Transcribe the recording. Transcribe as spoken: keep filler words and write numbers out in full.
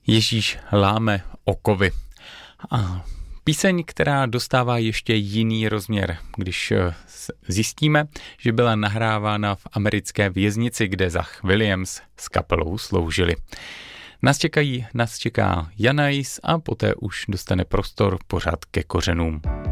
Ježíš láme okovy. A píseň, která dostává ještě jiný rozměr, když zjistíme, že byla nahrávána v americké věznici, kde Zach Williams s kapelou sloužili. Nás čekají, nás čeká Janajs a poté už dostane prostor pořád ke kořenům.